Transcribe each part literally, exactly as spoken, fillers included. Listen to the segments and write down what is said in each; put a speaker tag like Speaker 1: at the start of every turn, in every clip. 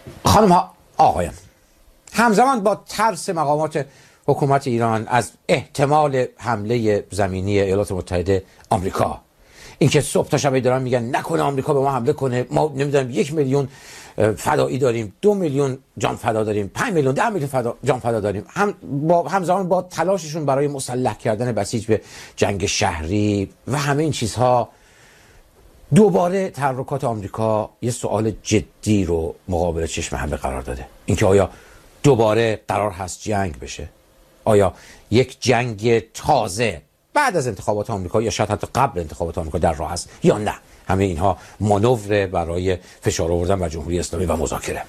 Speaker 1: خانم ها آقایان، همزمان با ترس مقامات حکومت ایران از احتمال حمله زمینی ایالات متحده آمریکا، اینکه صبح تا شب دارن میگن نکنه آمریکا به ما حمله کنه، ما نمیدونم یک میلیون فدایی داریم، دو میلیون جان فدا داریم، پنج میلیون ده میلیون فدا جان فدا داریم، هم با همزمان با تلاششون برای مسلح کردن بسیج به جنگ شهری و همه این چیزها، دوباره تحرکات آمریکا یه سوال جدی رو مقابل چشم همه قرار داده. اینکه آیا دوباره قرار هست جنگ بشه؟ آیا یک جنگ تازه بعد از انتخابات آمریکا یا شاید حتی قبل انتخابات آمریکا در راه است یا نه؟ همه اینها مانور برای فشار آوردن بر جمهوری اسلامی و مذاکره.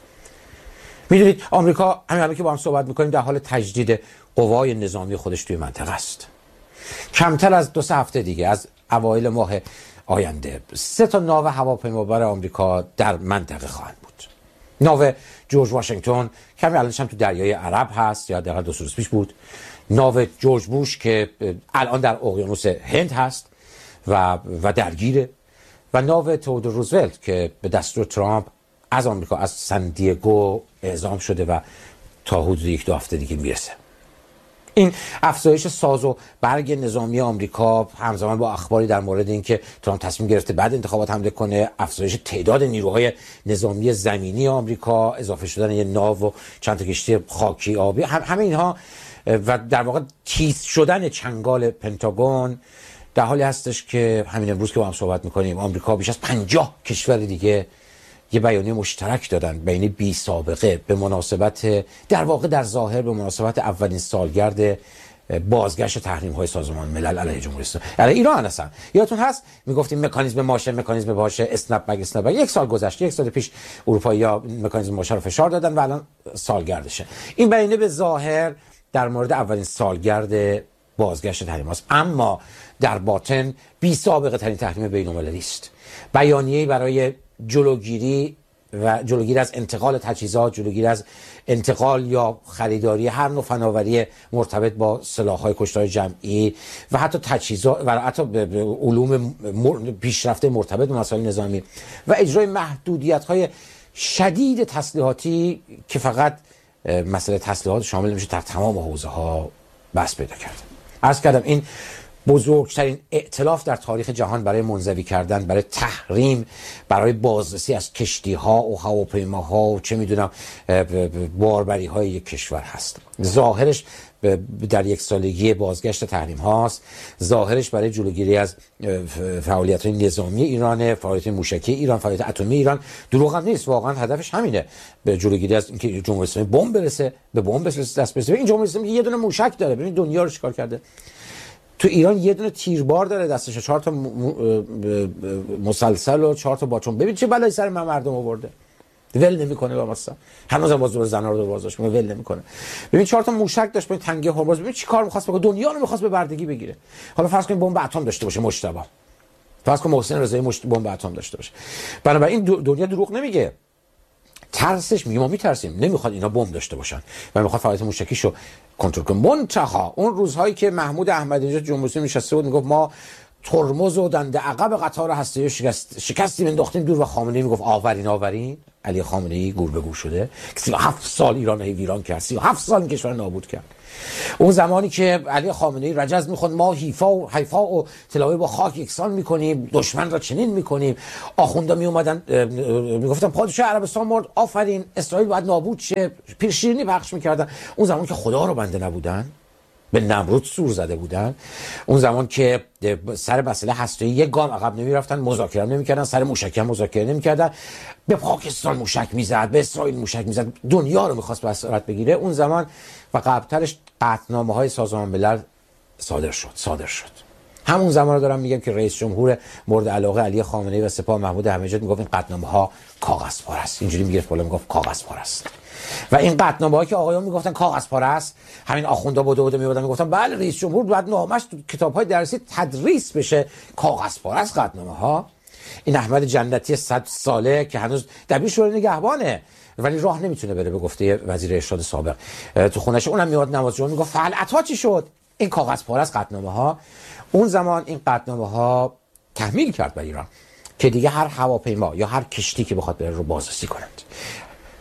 Speaker 1: میدونید آمریکا همین الان که با هم صحبت میکنیم در حال تجدید قوای نظامی خودش توی منطقه است. کمتر از دو سه هفته دیگه، از اوایل ماه آینده، سه تا ناو هواپیمابر آمریکا در منطقه خواهند بود. ناو جورج واشنگتن کمی الانش هم تو دریای عرب هست، یا دقیقاً دو روز پیش بود. ناو جورج بوش که الان در اقیانوس هند هست و و درگیره، و ناو تئودور روزولت که به دستور ترامپ از آمریکا از سن دیگو اعزام شده و تا حدود یک دو هفته دیگه میرسه. این افزایش ساز و برگ نظامی آمریکا همزمان با اخباری در مورد اینکه ترامپ تصمیم گرفته بعد انتخابات حمله کنه، افزایش تعداد نیروهای نظامی زمینی آمریکا، اضافه شدن یه ناو و چند تا کشتی خاکی آبی، هم همه اینها و در واقع تیز شدن چنگال پنتاگون در حالی هستش که همین امروز که با هم صحبت میکنیم آمریکا بیش از پنجاه کشور دیگه یه بیانیه مشترک دادن بین بی سابقه به مناسبت، در واقع در ظاهر به مناسبت اولین سالگرد بازگشت تحریم های سازمان ملل علیه جمهوری اسلامی علیه ایران هستن. یادتون هست میگفتیم مکانیزم ماشه مکانیزم باشه اسنپ بگ اسنپ بگ. یک سال گذشته، یک سال پیش اروپایی‌ها مکانیزم ماشه رو فشار دادن و الان سالگردشه. این بیانیه به ظاهر در مورد اولین سالگرد بازگشت تحریم هاست، اما در باطن بی سابقه ترین تحریم بین‌المللی است. بیانیه‌ای برای جلوگیری و جلوگیری از انتقال تجهیزات، جلوگیری از انتقال یا خریداری هر نوع فناوری مرتبط با سلاح‌های کشتار جمعی و حتی تجهیزات و حتی علوم پیشرفته مرتبط با مسائل نظامی و اجرای محدودیت‌های شدید تسلیحاتی که فقط مسئله تسلیحات شامل میشه در تمام حوزه‌ها بس پیدا کرد. عرض کردم این بزرگترین ائتلاف در تاریخ جهان برای منزوی کردن، برای تحریم، برای بازرسی از کشتی‌ها و هواپیماها و چه میدونم باربری‌های یک کشور هست. ظاهرش در یک سالگی بازگشت تحریم هاست، ظاهرش برای جلوگیری از فعالیت‌های نظامی ایران، فعالیت موشکی ایران، فعالیت اتمی ایران. دروغ هم نیست، واقعا هدفش همینه، به جلوگیری از اینکه جمهوری اسلامی بمب برسه، به بمب برسه، دست برسه. این جمهوری اسلامی یه دونه موشک داره، ببین دنیا رو چیکار کرده. تو ایران یه دونه تیربار داره دستش، چهار تا مسلسل و چهار تا باچون. ببین چه بلایی سر من مردم آورده. ول نمیکنه با مثلا. هنوزم باز دور زنا رو بازداشت میکنه، ول نمیکنه. ببین چهار تا موشک داشت به تنگه هرمز. ببین چیکار می‌خواست بکنه، دنیا رو می‌خواست به بردگی بگیره. حالا فرض کنیم بمب اتم داشته باشه مجتبی. فرض کن محسن رضایی مشت بمب اتم داشته باشه. بنابراین دنیا دروغ نمیگه. ترسش میگه ما میترسیم، نمیخواد اینا بمب داشته باشن و میخواد فعالیت موشکیشو کنترل کنه. منتها اون روزهایی که محمود احمدی نژاد جمهوری اسلامی نشسته بود میگفت ما ترمز و دنده عقب قطار هسته‌ای شکست شکستیم انداختیم دور، و خامنه‌ای میگفت آورین آورین. علی خامنه‌ای گور به گور شده که سی و هفت سال ایران رو ویران کرد، سی و هفت سال این کشور نابود کرد. اون زمانی که علی خامنه‌ای رجز میخوند ما حیفا و حیفا و تلاوی با خاک یکسان میکنیم، دشمن را چنین میکنیم، آخوندا می اومدن میگفتن پادشاه عربستان مرد، آفرین اسرائیل باید نابود شه، پیرشیرینی پخش میکردن. اون زمان که خدا رو بنده نبودن، به نمرود سور زده بودن، اون زمان که سر مسئله هسته‌ای یک گام عقب نمیرفتن، مذاکره نمیکردن، سر موشکی هم مذاکره نمیکردن، به پاکستان موشک میزد، به اسرائیل موشک میزد، دنیا رو میخواست به اسارت بگیره. اون زمان و قبلترش قطعنامه‌های سازمان ملل صادر شد صادر شد همون زمان رو دارم میگم که رئیس جمهور مورد علاقه علی خامنه‌ای و سپاه محمود احمدی نژاد میگفت این قطعنامه‌ها کاغذ پاره است. اینجوری میگرفت بالا میگفت کاغذ پاره است. و این قطعنامه‌ها که آقایان میگفتن کاغذ پاره است، همین آخوندا بوده بوده میودن میگفتن بله رئیس جمهور باید نامش تو کتاب‌های درسی تدریس بشه، کاغذ پاره است قطعنامه‌ها. این احمد جنتی صد ساله که هنوز دبیر شورای نگهبانه ولی راه نمیتونه بره، به گفته وزیر ارشاد سابق تو خونه‌ش، اونم میاد نماز جمعه میگفت فعالت‌ها چی شد؟ این کاغذ پاره است قطعنامه‌ها. اون زمان این قطعنامه‌ها تحمیل کرد بر ایران که دیگه هر هواپیما یا هر کشتی که بخواد بره رو بازرسی کنند.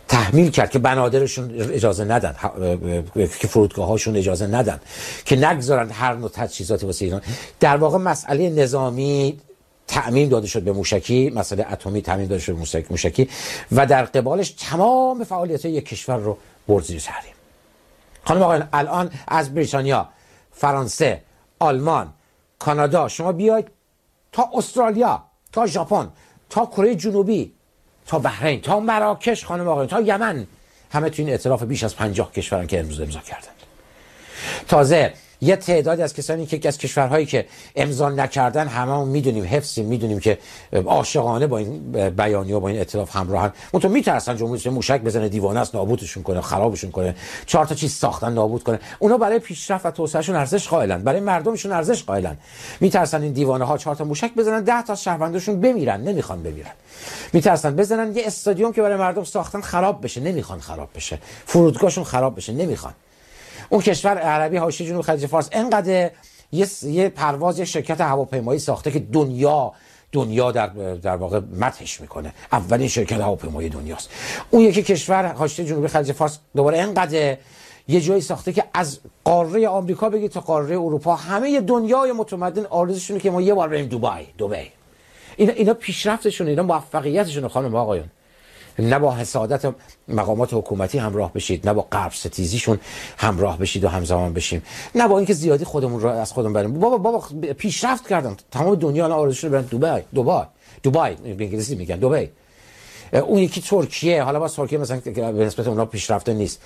Speaker 1: تحمیل کرد که بنادرشون اجازه ندن، که فرودگاه هاشون اجازه ندن، که نگذارن هر نوع تجهیزاتی واسه ایران. در واقع مسئله نظامی تأمین داده شد به موشکی، مسئله اتمی تأمین داده شد به موشکی و در قبالش تمام فعالیت یک کشور رو برد زیر تحریم. خانم آقایان، الان از بریتانیا، فرانسه، آلمان، کانادا، شما بیاید تا استرالیا، تا ژاپن، تا کره جنوبی، تا بحرین، تا مراکش، خانم آقایان، تا یمن، همه تو این ائتلاف بیش از پنجاه کشورن که امروز امضا کردند. تازه یه تعدادی از کسانی که از کشورهایی که امضا نکردن، هممون میدونیم، حفظیم، میدونیم که عاشقانه با این بیانیه و با این ائتلاف همراهن. اونطور میترسن جمهوری اسلامی موشک بزنه، دیوانه است، نابودشون کنه، خرابشون کنه، چهار تا چیز ساختن نابود کنه. اونا برای پیشرفت و توسعهشون ارزش قائلن، برای مردمشون ارزش قائلن. میترسن این دیوانه ها چهار تا موشک بزنن، ده تا شهروندشون بمیرن، نمیخوان بمیرن. میترسن بزنن یه استادیوم که برای مردم ساختن خراب بشه، نمیخوان خراب بشه. فرودگاهشون خراب بشه، نمیخوان. اون کشور عربی حاشیه جنوب خلیج فارس انقدر یه یه پرواز، یه شرکت هواپیمایی ساخته که دنیا دنیا در در واقع مدحش میکنه، اولین شرکت هواپیمایی دنیاست. اون یکی کشور حاشیه جنوب خلیج فارس دوباره انقدر یه جایی ساخته که از قاره آمریکا بگید تا قاره اروپا، همه دنیای متمدن آرزوشونه که ما یه بار بریم دبی. دبی اینا اینا پیشرفتشون، اینا موفقیتشون. خانم و آقایان، نه با حسادت مقامات حکومتی همراه بشید، نه با غرب ستیزیشون همراه بشید و همزمان بشیم، نه با اینکه زیادی خودمون رو از خودمون بریم. بابا بابا پیشرفت کردن، تمام دنیا الان آرزوشون برن دبی. دبی دبی به انگلیسی میگن دبی. اون یکی ترکیه، حالا با ترکیه مثلا به نسبت اونها پیشرفته نیست.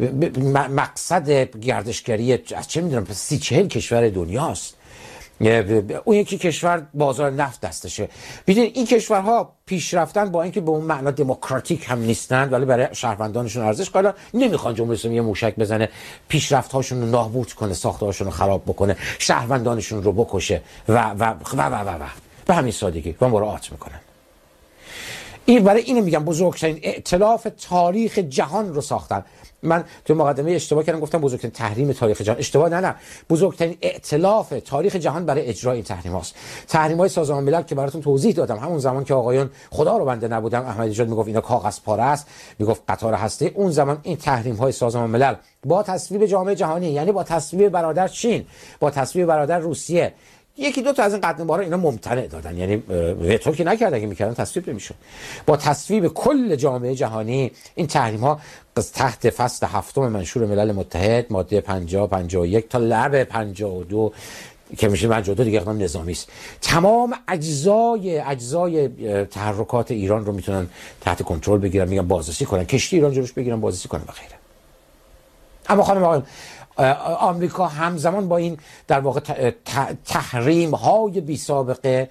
Speaker 1: مقصد گردشگری از چه میدونم سی چهل کشور دنیاست. اون یکی کشور بازار نفت دستشه. ببینید این کشورها پیشرفتن، با اینکه به اون معنا دموکراتیک هم نیستند، ولی برای شهروندانشون ارزش قائلن. نمیخوان جمهوری اسلامی موشک بزنه، پیشرفت هاشون رو نابود کنه، ساختارشون رو خراب بکنه، شهروندانشون رو بکشه و و و و و, و. به همین سادگی و مراعات میکنن. این برای اینو میگم بزرگترین ائتلاف تاریخ جهان رو ساختن. من تو مقدمه اشتباه کردم، گفتم بزرگترین تحریم تاریخ جهان. اشتباه، نه نه بزرگترین ائتلاف تاریخ جهان برای اجرای این تحریم هاست. تحریم های سازمان ملل که براتون توضیح دادم، همون زمان که آقایون، خدا رو بنده نبودم، احمدی نژاد میگفت اینا کاغذ پاره است، میگفت قطار هسته، اون زمان این تحریم های سازمان ملل با تصویب جامعه جهانی، یعنی با تصویب برادر چین، با تصویب برادر روسیه، یکی دو تا از این قطعنامه‌ها اینا ممتنع دادن، یعنی وتو که نکردن، که میکردن تصویب نمیشد. با تصویب کل جامعه جهانی این تحریم ها تحت فصل هفتم منشور ملل متحد، ماده پنجاه، پنجاه و یک تا لب پنجاه و دو که میشه پنجاه و دو دیگه اقدام نظامی است، تمام اجزای اجزای تحرکات ایران رو میتونن تحت کنترل بگیرن، میگن بازرسی کنن، کشتی ایران جلوش بگیرن، بازرسی کنن و غیره. اما خانم آقایان، آمریکا همزمان با این در واقع تحریم های بی سابقه،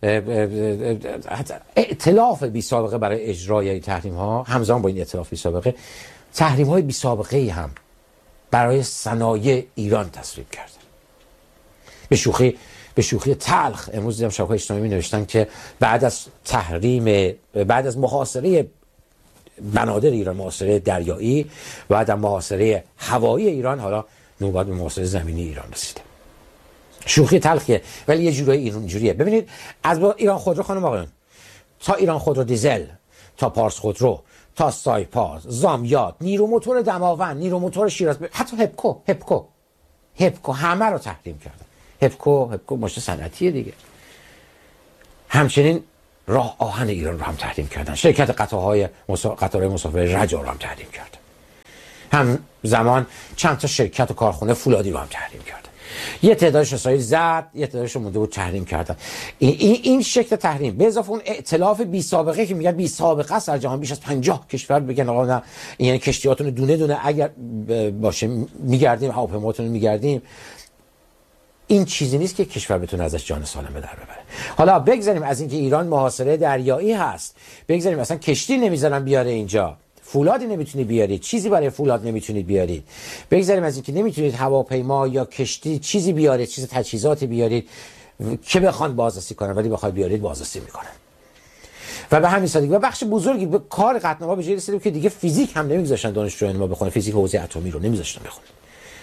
Speaker 1: ائتلاف بی سابقه برای اجرای تحریم ها، همزمان با این ائتلاف بی سابقه تحریم های بی سابقه هم برای صنایع ایران تصویب کردن. به شوخی به شوخی تلخ امروز دیدم شبکه‌های اجتماعی نوشتن که بعد از تحریم، بعد از محاصره بنادر ایران، محاصره دریایی، بعد از محاصره هوایی ایران، حالا نوبت به محاصره زمینی ایران رسیده. شوخی تلخیه ولی یه جورایی اینجوریه. ببینید از با ایران خودرو، خانم آقایان، تا ایران خودرو دیزل، تا پارس خودرو، تا سایپا، زامیات، نیرو موتور دماوند، نیرو موتور شیراز، حتی هپکو هپکو هپکو همه رو تحریم کردن. هپکو هپکو ماشین صنعتیه دیگه. همچنین راه آهن ایران رو هم تحریم کردن. شرکت قطارهای مسا... قطارهای مسافر رجا رو هم تحریم کردن. هم زمان چند تا شرکت و کارخونه فولادی رو هم تحریم کردن. یه تعدادش اسرائیل زد، یه تعدادش مونده بود تحریم کردن. این این, این شکل تحریم به اضافه اون ائتلاف بی سابقه که میگن بی سابقه است در جهان، بیش از پنجاه کشور بگن آقا نه، یعنی کشتیاتون دونه دونه اگر باشه میگردیم، هواپیماتون میگردیم. این چیزی نیست که کشور بتونه ازش جان سالم به در ببره. حالا بگذاریم از اینکه ایران محاصره دریایی هست، بگذاریم مثلا کشتی نمیذارن بیاره اینجا، فولادی نمیتونید بیارید، چیزی برای فولاد نمیتونید بیارید، بگذاریم از اینکه نمیتونید هواپیما یا کشتی چیزی بیارید، چیز تجهیزاتی بیارید که بخوان بازرسی کنن، ولی بخواید بیارید بازرسی میکنن. و به همین سادگی و بخش بزرگی به کار قطعنامه‌ها به جای رسیدیم که دیگه فیزیک هم نمیگذاشتن دانشجویان ما بخونن، فیزیک حوزه اتمی رو نمیذاشتن بخونن.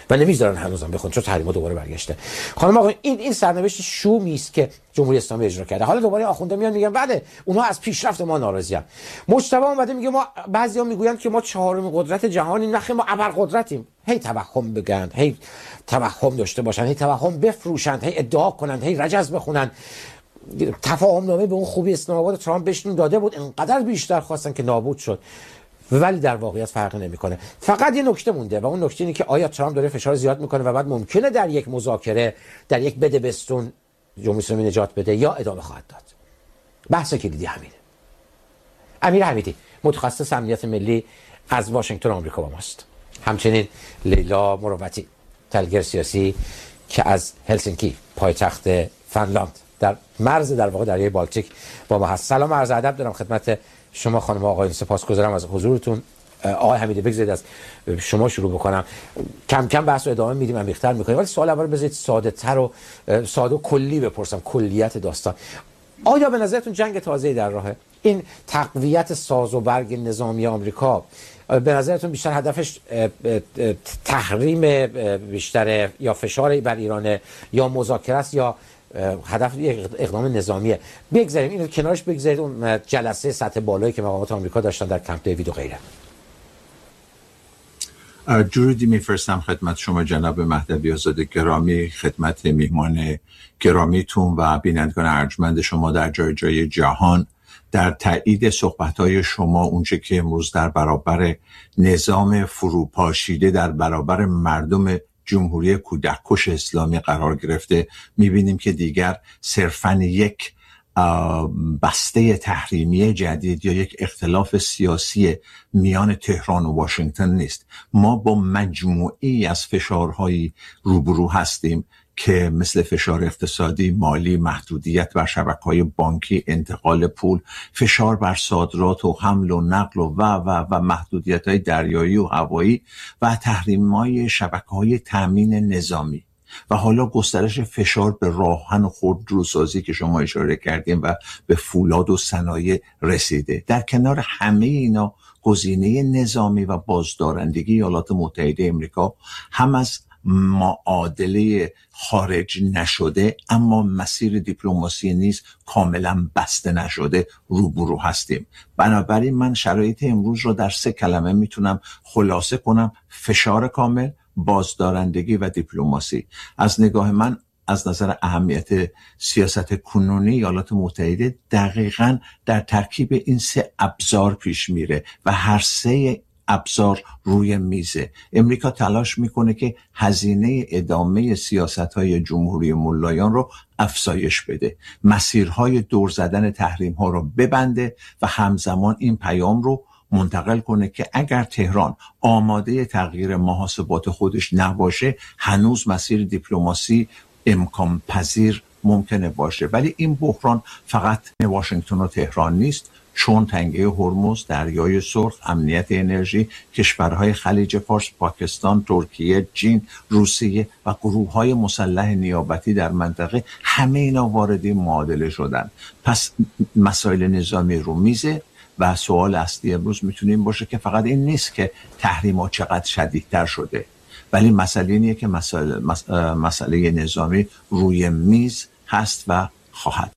Speaker 1: و نمیذارن هنوزم بخون چون تحریما دوباره برگشته. خانم آقا این این سرنوشت شومی است که جمهوری اسلامی اجرا کرده. حالا دوباره آخونده میان میگن بله اونها از پیشرفت ما ناراضیان. مجتبی اومده میگه ما بعضیا میگویند که ما چهارمین قدرت جهانیم، نخیر ما ابرقدرتیم. هی توهم بگن، هی توهم داشته باشن، هی توهم بفروشند، هی ادعا کنند، هی رجز بخونن. تفاهم نامه به اون خوبی اسلام آباد ترامپ بهشون داده بود، اینقدر بیشتر خواستن که نابود شد، ولی در واقعیت فرقی نمیکنه. فقط یه نکته مونده و اون نکته اینه که آیا ترامپ داره فشار زیاد میکنه و بعد ممکنه در یک مذاکره، در یک بده بستون جمهوری اسلامی نجات بده یا ادامه خواهد داد. بحث کلیدی همینه. امیر حمیدی متخصص امنیت ملی از واشنگتن آمریکا با ماست. همچنین لیلا مروتی تحلیلگر سیاسی که از هلسینکی پایتخت فنلاند در مرز در واقع دریای بالتیک با ما هست. سلام عرض ادب دارم خدمت شما خانم و آقایان، سپاسگزارم از حضورتون. آقای حمیدی بگذارید از شما شروع بکنم، کم کم بحث رو ادامه میدیم، عمیق‌تر میکنیم، ولی سوال اول بذارید ساده تر و ساده و کلی بپرسم، کلیت داستان. آیا به نظرتون جنگ تازه‌ای در راهه؟ این تقویت ساز و برگ نظامی آمریکا به نظرتون بیشتر هدفش تحریم بیشتر یا فشار بر ایران یا مذاکره است یا هدف یک اقدام نظامیه؟ بگذاریم اینو کنارش، بگذارید اون جلسه سطح بالایی که مقامات آمریکا داشتن در کمپ دیوید و غیره.
Speaker 2: درودی میفرستم خدمت شما جناب مهدوی آزاد گرامی، خدمت میهمان گرامیتون و بینندگان ارجمند شما در جای جای جهان. در تایید صحبت‌های شما، اونچه که امروز در برابر نظام فروپاشیده در برابر مردم جمهوری کودککش اسلامی قرار گرفته، می‌بینیم که دیگر صرفاً یک بسته تحریمی جدید یا یک اختلاف سیاسی میان تهران و واشنگتن نیست. ما با مجموعی از فشارهایی روبرو هستیم که مثل فشار اقتصادی، مالی، محدودیت بر شبکه‌های بانکی، انتقال پول، فشار بر صادرات و حمل و نقل و و و, و محدودیت‌های دریایی و هوایی و تحریم‌های شبکه‌های تامین نظامی و حالا گسترش فشار به راهن و خودروسازی که شما اشاره کردیم و به فولاد و صنایع رسیده. در کنار همه اینا گزینه نظامی و بازدارندگی ایالات متحده آمریکا هم از معادله خارج نشده اما مسیر دیپلماسی نیز کاملا بسته نشده روبرو هستیم. بنابراین من شرایط امروز رو در سه کلمه میتونم خلاصه کنم: فشار کامل، بازدارندگی و دیپلماسی. از نگاه من از نظر اهمیت سیاست کنونی ایالات متحده دقیقاً در ترکیب این سه ابزار پیش میره و هر سه ابزار روی میزه. امریکا تلاش میکنه که هزینه ادامه سیاست‌های جمهوری ملایان رو افزایش بده، مسیرهای دور زدن تحریم‌ها رو ببنده و همزمان این پیام رو منتقل کنه که اگر تهران آماده تغییر محاسبات خودش نباشه، هنوز مسیر دیپلماسی امکان پذیر ممکنه باشه. ولی این بحران فقط واشنگتن و تهران نیست، چون تنگه هرمز، دریای سرخ، امنیت انرژی، کشورهای خلیج فارس، پاکستان، ترکیه، چین، روسیه و گروه‌های مسلح نیابتی در منطقه، همه اینا وارد این معادله شدن. پس مسائل نظامی رو میزه و سوال اصلی امروز میتونه این باشه که فقط این نیست که تحریم‌ها چقدر شدیدتر شده، ولی مسئله اینه که مسئله, مسئله نظامی روی میز هست و خواهد.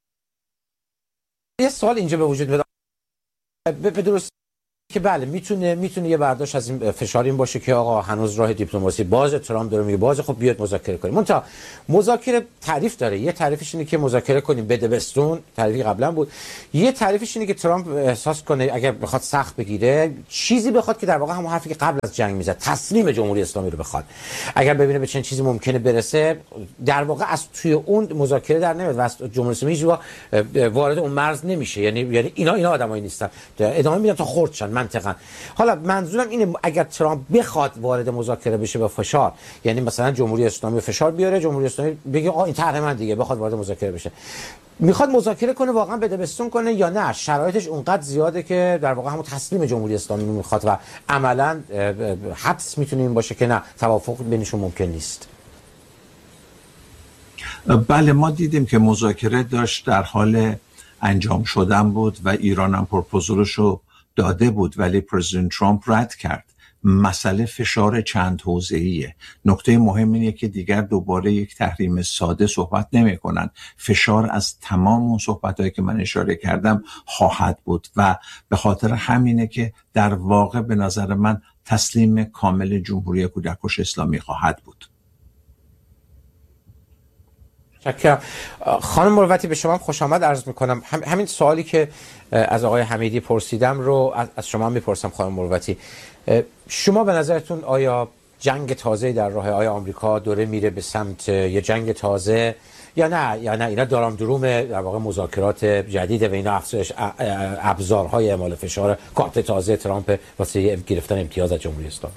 Speaker 1: یه سوال اینجا به وجود میاد به درست که بله میتونه میتونه یه برداشت از این فشار این باشه که آقا هنوز راه دیپلماسی باز، ترامپ داره میگه باز، خب بیاد مذاکره کنیم. منتها مذاکره تعریف داره. یه تعریفش اینه که مذاکره کنیم بده بستون، تعریفی قبلا بود. یه تعریفش اینه که ترامپ احساس کنه اگر بخواد سخت بگیره، چیزی بخواد که در واقع همون حرفی که قبل از جنگ میزد، تسلیم جمهوری اسلامی رو بخواد. اگر ببینه به چه چیزی ممکنه برسه، در واقع از توی اون مذاکره در نمیاد و جمهوری اسلامی هیچ وارد اون مرز نمیشه. یعنی یعنی اینا اینا آدمایی نیستن، ادامه میدن تا خرد شن منطقاً. حالا منظورم اینه اگر ترامپ بخواد وارد مذاکره بشه با فشار، یعنی مثلا جمهوری اسلامی فشار بیاره، جمهوری اسلامی بگه آ این طرح من دیگه، بخواد وارد مذاکره بشه، میخواد مذاکره کنه واقعا بده بستون کنه یا نه شرایطش اونقدر زیاده که در واقع همون تسلیم جمهوری اسلامی میخواد و عملاً حدس میتونه این باشه که نه توافق بینشون ممکن نیست؟
Speaker 2: بله، ما دیدیم که مذاکره داشت در حال انجام شدن بود و ایران هم پروپوزالش رو داده بود، ولی پرزیدنت ترامپ رد کرد مسئله فشار چند حوزه‌ایه. نکته مهم اینه که دیگر دوباره یک تحریم ساده صحبت نمی کنن. فشار از تمام اون صحبت‌هایی که من اشاره کردم خواهد بود و به خاطر همینه که در واقع به نظر من تسلیم کامل جمهوری کودکش اسلامی خواهد بود.
Speaker 1: شکرم. خانم مروتی به شما خوش آمد عرض میکنم. هم، همین سوالی که از آقای حمیدی پرسیدم رو از شما میپرسم خانم مروتی. شما به نظرتون آیا جنگ تازه در راه آیا آمریکا دوره میره به سمت یه جنگ تازه یا نه یا نه اینا دارام دروم در واقع مذاکرات جدیده و اینا افزایش ابزارهای اعمال فشار کارت تازه ترامپ واسه گرفتن امتیاز از جمهوری اسلامی؟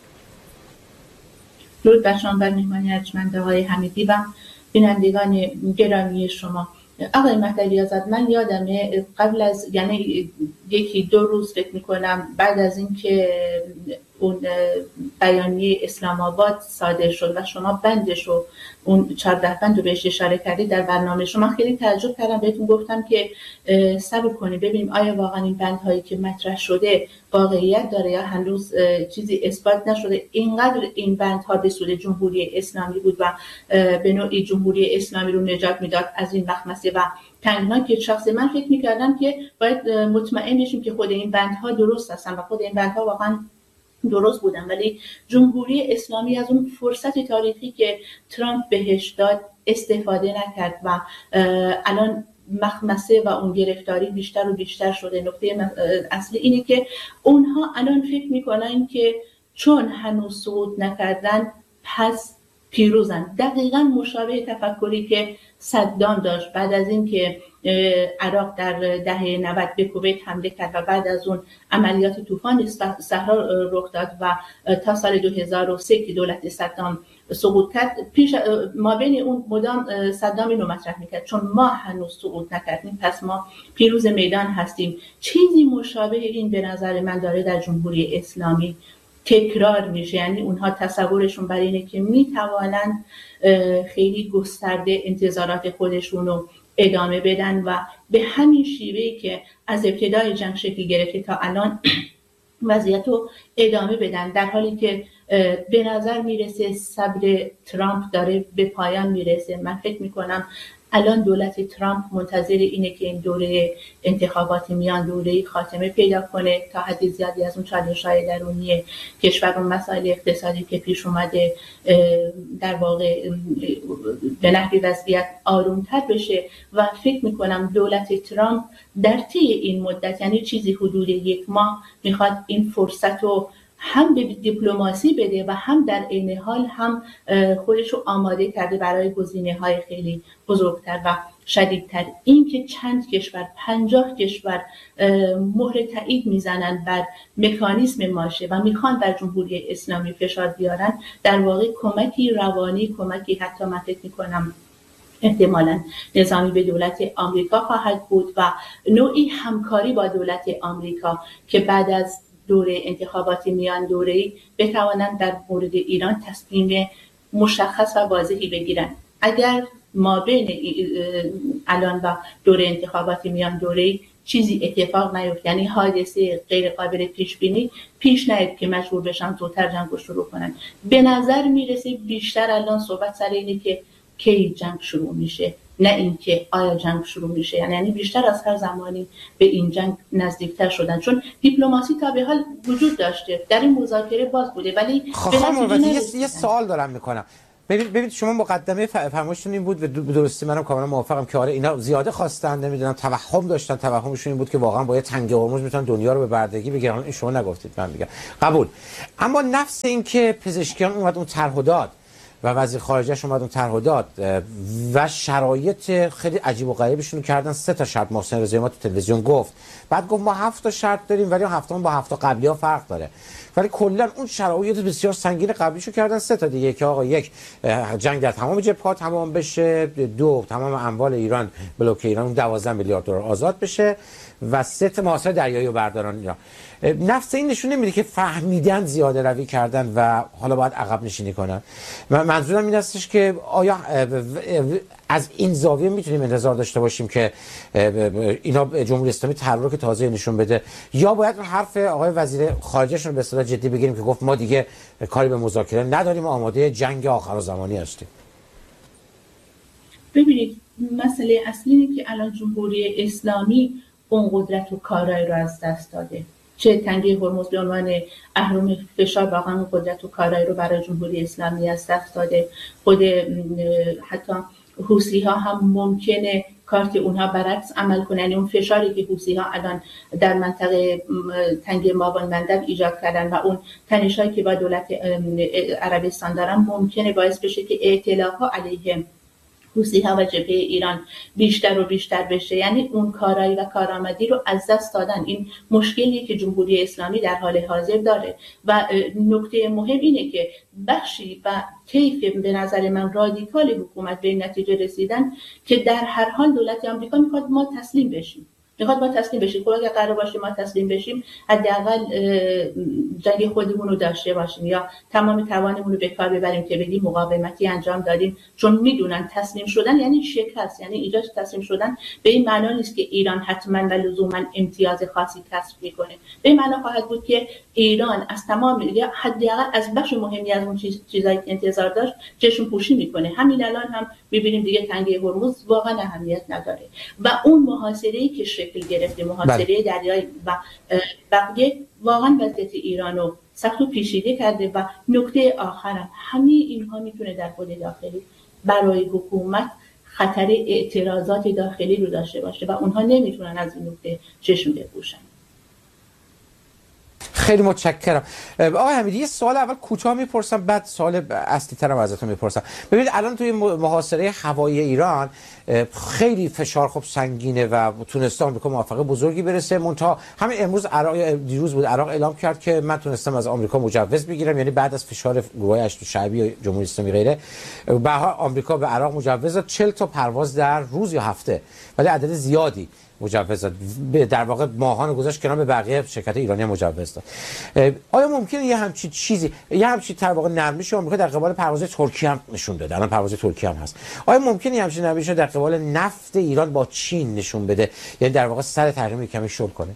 Speaker 3: درود بر شما بر مهمانی ارجمند آقای حمیدی و بینندگان گرامی شما. آقای مهدوی آزاد، من یادمه قبل از یعنی یکی دو روز فکر میکنم بعد از اینکه اون بیانیه اسلام آباد صادر شد و شما بندش رو اون چهارده بند رو بهش اشاره کردید در برنامه شما، خیلی تعجب کردم. بهتون گفتم که صبر کنید ببینیم آیا واقعا این بندهایی که مطرح شده واقعیت داره یا هنوز چیزی اثبات نشده. اینقدر این بندها به سود جمهوری اسلامی بود و به نوعی جمهوری اسلامی رو نجات میداد از این مخمسه و تنگناک که شخص من فکر میکردم که باید مطمئن بشیم که خود این بندها درست هستن و خود این بندها واقعا درست بودن، ولی جمهوری اسلامی از اون فرصت تاریخی که ترامپ بهش داد استفاده نکرد و الان مخمسه و اون گرفتاری بیشتر و بیشتر شده. نکته اصلی اینه که اونها الان فکر میکنن که چون هنوز صعود نکردن پس پیروزن. دقیقاً مشابه تفکری که صدام داشت بعد از اینکه عراق در دهه نود به کویت حمله کرد و بعد از اون عملیات طوفان صحرا رخ داد و تا سال دو هزار و سه که دولت صدام سقوط کرد، پیش ما بین اون مدام صدام اینو مطرح میکرد چون ما هنوز سقوط نکردیم پس ما پیروز میدان هستیم. چیزی مشابه این به نظر من داره در جمهوری اسلامی تکرار میشه. یعنی اونها تصورشون بر اینه که میتوانند خیلی گسترده انتظارات خودشون رو ادامه بدن و به همین شیوهی که از ابتدای جنگ شکل گرفته تا الان وضعیت رو ادامه بدن، در حالی که به نظر میرسه صبر ترامپ داره به پایان میرسه. من فکر میکنم الان دولت ترامپ منتظر اینه که این دوره انتخابات میان دوره‌ای خاتمه پیدا کنه تا حد زیادی از اون چالش‌های درونی کشور و مسائل اقتصادی که پیش اومده در واقع به نحوی وضعیت آرومتر بشه و فکر میکنم دولت ترامپ در طی این مدت یعنی چیزی حدود یک ماه میخواد این فرصت رو هم به دیپلماسی بده و هم در عین حال هم خودش رو آماده کرده برای گزینه‌های خیلی بزرگتر و شدیدتر. این که چند کشور پنجاه کشور مهر تایید میزنن بر مکانیسم ماشه و میخوان بر جمهوری اسلامی فشار بیارن، در واقع کمکی روانی، کمکی حتی من فکر میکنم احتمالاً نظامی به دولت آمریکا خواهد بود و نوعی همکاری با دولت آمریکا که بعد از دوره انتخاباتی میان دوره‌ای بتوانند در مورد ایران تصمیم مشخص و واضحی بگیرن. اگر ما بین الان و دوره انتخاباتی میان دوره‌ای چیزی اتفاق نیفت، یعنی حادثه غیر قابل پیش بینی پیش نیاد که مجبور بشن زودتر جنگ رو شروع کنن، به نظر میرسه بیشتر الان صحبت سر اینه که کی جنگ شروع میشه نه اینکه آیا جنگ شروع میشه. یعنی بیشتر از هر زمانی به این جنگ نزدیکتر شدن چون دیپلماسی تا به حال وجود داشته، در این مذاکره باز بوده. ولی
Speaker 1: خب یه, یه سوال دارم میکنم. ببین ببین شما مقدمه فرمایشتون این بود و درستی منم کاملا موافقم که آره اینا زیاده خواستن، نمیدونم توهم داشتن، توهمشون این بود که واقعا با یه تنگ قرمز میتونن دنیا رو به بردگی بگیرن. این شما نگفتید، من میگم قبول. اما نفس این که پزشکیان اومد اون طرحو داد و وزیر خارجه‌اش اومد اون طرحو داد و شرایط خیلی عجیب و غریبشون کردن. سه تا شرط محسن رضایی ما تو تلویزیون گفت، بعد گفت ما هفت تا شرط داریم ولی هفتم با هفت تا قبلی‌ها فرق داره، ولی کلا اون شرایط بسیار سنگین قبلیشو کردن سه تا دیگه که آقا یک جنگ در تمام جبهات تمام بشه، دو تمام اموال ایران بلوک ایران دوازده میلیارد دلار آزاد بشه و ست محاصره دریایی و برداران ایران. نفس این نشون نمیده که فهمیدن زیاده روی کردن و حالا باید عقب نشینی کنن. منظورم این هستش که آیا از این زاویه میتونیم انتظار داشته باشیم که اینا جمهوری اسلامی تحرک تازه نشون بده، یا باید حرف آقای وزیر خارجهشون رو به اصطلاح جدی بگیریم که گفت ما دیگه کاری به مذاکره نداریم و آماده جنگ آخرالزمانی هستیم؟
Speaker 3: ببینید، مسئله اصلی اینه که الان جمهوری اسلامی اون قدرت و کارایی رو از دست داده. چه تنگه هرمز به عنوان اهرم فشار واقعا اون قدرت و کارایی رو برای جمهوری اسلامی از دست داده. خود حتی حوثی ها هم ممکنه کارت اونها برعکس عمل کنن. یعنی اون فشاری که حوثی ها الان در منطقه تنگه ماوان مندب ایجاد کردن و اون تنش‌هایی که با دولت عربستان دارن ممکنه باعث بشه که اعتلاها علیه حوثی ها و جبهه ایران بیشتر و بیشتر بشه. یعنی اون کارایی و کارآمدی رو از دست دادن. این مشکلی که جمهوری اسلامی در حال حاضر داره و نکته مهم اینه که بخشی و طیف به نظر من رادیکال حکومت به این نتیجه رسیدن که در هر حال دولت آمریکا میخواد ما تسلیم بشیم. میخواد ما تسلیم بشیم. خب اگه قرار باشه ما تسلیم بشیم، حداقل جنگ خودمون رو داشته باشیم یا تمام توانمون رو به کار ببریم که بگیم مقاومتی انجام دادیم، چون میدونن تسلیم شدن یعنی شکست. یعنی ایجاد تسلیم شدن به این معنا نیست که ایران حتما و لزوما امتیاز خاصی کسب میکنه. به این معنا خواهد بود که ایران از تمام یا حداقل از بخش مهمی از اون چیز چیزایی که انتظار داشت چشم پوشی میکنه. همین الان هم میبینیم دیگه تنگه هرمز واقعا اهمیت نداره و اون محاصره‌ای که شکل گرفته، محاصره دریایی و بقیه، واقعا وضعیت ایران رو سخت و پیچیده کرده. و نکته آخرم، همه اینها میتونه در خود داخلی برای حکومت خطر اعتراضات داخلی رو داشته باشه و اونها نمیتونن از این نکته چشم بپوشن.
Speaker 1: خیلی متشکرم. آقای حمیدی، یه سوال اول کوتاه میپرسم، بعد سوال اصلی ترم ازتون میپرسم. ببینید الان توی محاصره هوایی ایران خیلی فشار خب سنگینه و تونسته آمریکا موفقیت بزرگی برسه. منتها همین امروز عراق دیروز بود عراق اعلام کرد که من تونستم از آمریکا مجوز بگیرم، یعنی بعد از فشار گروه اشتو شعبی جمهوری اسلامی غیره، به آمریکا به عراق مجوز داد چهل تا پرواز در روز یا هفته، ولی عدد زیادی مجوز داد. در واقع ماهان گذاشت کنار، به بقیه شرکت ایرانی مجوز داد. آیا ممکنه یه همچین چیزی، یه همچین در واقع نرمیش آمریکا در قبال پرواز ترکیه هم نشون داده؟ الان پرواز ترکیه هم هست. آیا ممکنه یه همچین نرمیش در قبال نفت ایران با چین نشون بده، یعنی در واقع سر تحریم کمی شل کنه؟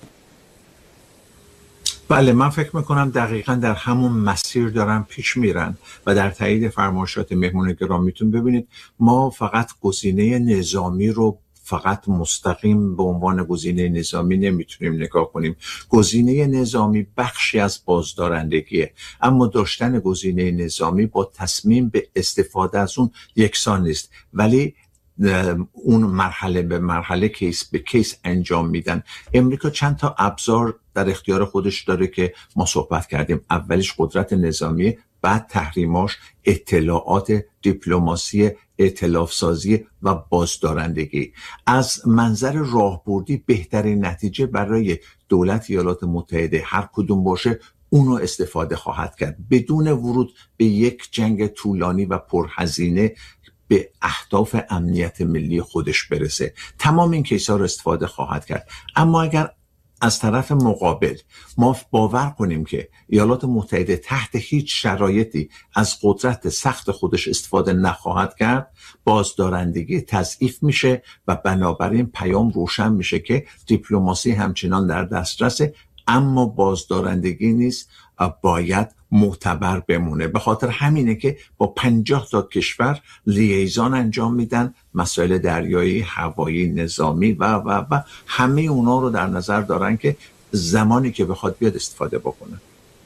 Speaker 2: بله، من فکر میکنم دقیقاً در همون مسیر دارن پیش میرن و در تایید فرمایشات مهمون گرامیتون ببینید، ما فقط گزینه نظامی رو فقط مستقیم به عنوان گزینه نظامی نمیتونیم نگاه کنیم. گزینه نظامی بخشی از بازدارندگیه، اما داشتن گزینه نظامی با تصمیم به استفاده از اون یکسان نیست، ولی اون مرحله به مرحله کیس به کیس انجام میدن. امریکا چند تا ابزار در اختیار خودش داره که ما صحبت کردیم. اولیش قدرت نظامی، بعد تحریماش، اطلاعات، دیپلماسی، ائتلاف سازی و بازدارندگی. از منظر راهبردی بهترین نتیجه برای دولت ایالات متحده هر کدوم باشه اونو استفاده خواهد کرد، بدون ورود به یک جنگ طولانی و پرهزینه به اهداف امنیت ملی خودش برسه. تمام این کیس‌ها رو استفاده خواهد کرد. اما اگر از طرف مقابل ما باور کنیم که ایالات متحده تحت هیچ شرایطی از قدرت سخت خودش استفاده نخواهد کرد، بازدارندگی تضعیف میشه و بنابراین پیام روشن میشه که دیپلماسی همچنان در دسترسه، اما بازدارندگی نیست، باید معتبر بمونه. به خاطر همینه که با پنجاه تا کشور لییزان انجام میدن، مسائل دریایی، هوایی، نظامی و و و همه اونا رو در نظر دارن که زمانی که بخواد بیاد استفاده بکنه.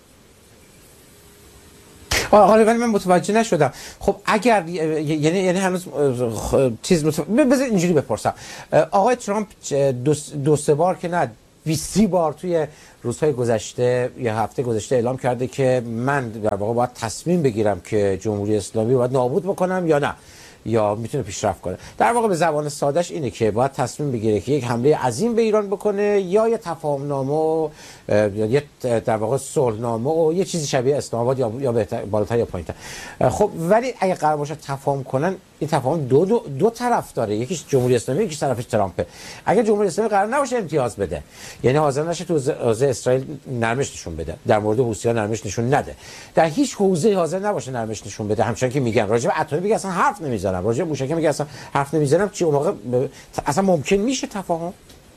Speaker 1: آقای ولی من متوجه نشدم. خب اگر یعنی یعنی هنوز چیز متوجه... بذار اینجوری بپرسم. آقای ترامپ دو, دو سه بار که نه بیست بار توی روزهای گذشته یا هفته گذشته اعلام کرده که من در واقع باید تصمیم بگیرم که جمهوری اسلامی باید نابود بکنم یا نه، یا میتونه پیشرفت کنه. در واقع به زبان سادهش اینه که باید تصمیم بگیره که یک حمله عظیم به ایران بکنه یا یه تفاهمنامه و یا در واقع صلحنامه و یه چیزی شبیه اسلام آباد یا یا بالاتر یا پایینتر. خب ولی اگه قرار باشه تفاهم کنن، این تفاهم دو, دو دو طرف داره، یکیش جمهوری اسلامی، یکیش طرفش ترامپه. اگه جمهوری اسلامی قرار نباشه امتیاز بده، یعنی حاضر نشه تو حوزه اسرائیل نرمش نشون بده، در مورد حوثی‌ها نرمش نشون نده، در هیچ حوزه حاضر نباشه نرمش نشون بده، همچنان که میگن راجع به اتمی میگه اصلا حرف نمیزنم، راجع به موشکی میگه اصلا حرف نمیزنم، چی اون موقع اصلا ممکن میشه تفاهم؟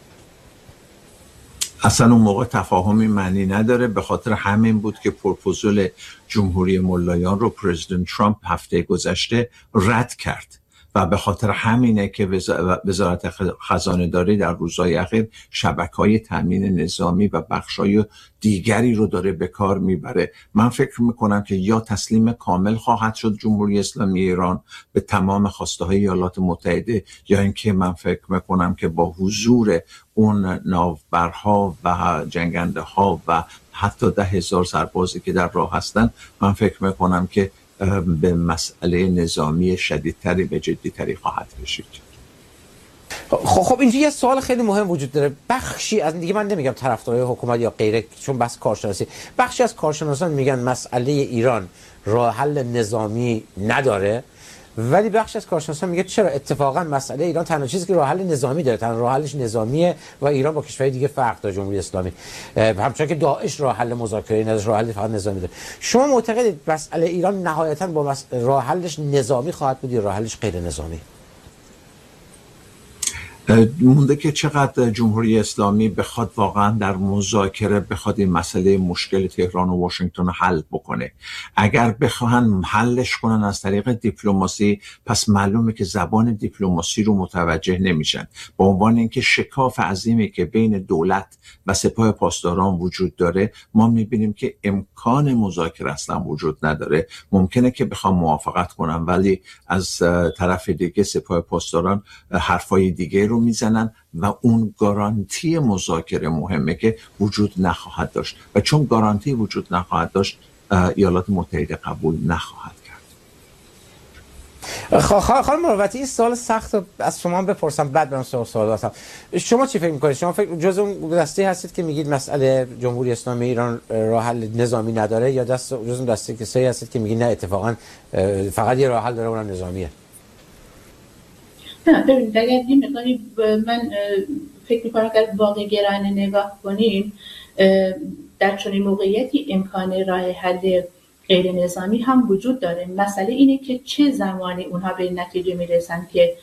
Speaker 2: اصلا اون موقع تفاهمی معنی نداره. به خاطر همین بود که پروپوزال جمهوری ملایان رو پرزیدنت ترامپ هفته گذشته رد کرد و به خاطر همینه که وزارت خزانه داری در روزهای اخیر شبکه‌های تامین نظامی و بخشای دیگری رو داره به کار میبره. من فکر میکنم که یا تسلیم کامل خواهد شد جمهوری اسلامی ایران به تمام خواسته‌های ایالات متحده، یا اینکه من فکر میکنم که با حضور اون ناوبرها و جنگنده ها و حتی ده هزار سربازی که در راه هستن، من فکر میکنم که به مسئله نظامی شدیدتری و جدیتری خواهد رسید.
Speaker 1: خب خب اینجا یه سوال خیلی مهم وجود داره. بخشی از دیگه، من نمیگم طرفدارای حکومت یا غیره چون بس کارشناسی، بخشی از کارشناسان میگن مسئله ایران راه حل نظامی نداره، ولی بخش از کارشناسان میگه چرا اتفاقا مسئله ایران تنها چیزی که راه حل نظامی داره، تنها راه حلش نظامیه و ایران با کشورهای دیگه فرق داره. جمهوری اسلامی همچنان که داعش راه حل مذاکره نداره، راه حل فقط نظامی داره. شما معتقدید مسئله ایران نهایتا با مس... راه حلش نظامی خواهد بود یا راه حلش غیر نظامی؟
Speaker 2: مونده که چقدر جمهوری اسلامی بخواد واقعا در مذاکره بخواد این مسئله مشکل تهران و واشنگتن حل بکنه. اگر بخواهن حلش کنن از طریق دیپلماسی، پس معلومه که زبان دیپلماسی رو متوجه نمیشن. به عنوان اینکه شکاف عظیمی که بین دولت و سپاه پاسداران وجود داره، ما میبینیم که امکان مذاکره اصلا وجود نداره. ممکنه که بخوام موافقت کنم، ولی از طرف دیگه سپاه پاسداران حرفای دیگه رو میزنن و اون گارانتی مذاکره مهمه که وجود نخواهد داشت، و چون گارانتی وجود نخواهد داشت ایالات متحده قبول نخواهد کرد.
Speaker 1: خانم مروتی، این سوال سخت رو از شما بپرسم بعد برم سوال سوال هستم. شما چی فکر میکنید؟ شما فکر جز اون دسته هستید که میگید مسئله جمهوری اسلامی ایران راه حل نظامی نداره، یا دست جز اون دسته کسایی هستید که میگید نه اتفاقا فقط یه راه حل داره اونم نظامیه؟
Speaker 3: نه ببینید، اگر این مقداری من فکر میکنم که واقع گرانه نگاه کنیم، در چنین موقعیتی امکان راه حل غیر نظامی هم وجود داره. مسئله اینه که چه زمانی اونها به نتیجه میرسن که